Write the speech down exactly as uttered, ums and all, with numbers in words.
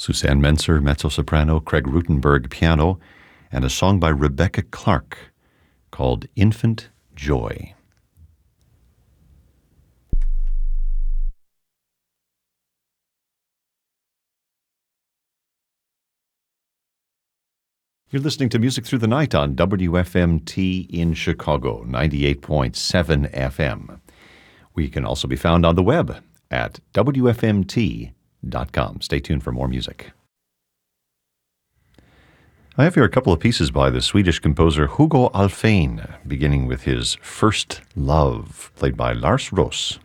Suzanne Menser, mezzo-soprano, Craig Rutenberg, piano, and a song by Rebecca Clark called Infant Joy. You're listening to Music Through the Night on W F M T in Chicago, ninety-eight point seven F M. We can also be found on the web at W F M T dot com. Stay tuned for more music. I have here a couple of pieces by the Swedish composer Hugo Alfvén, beginning with his First Love, played by Lars Roos.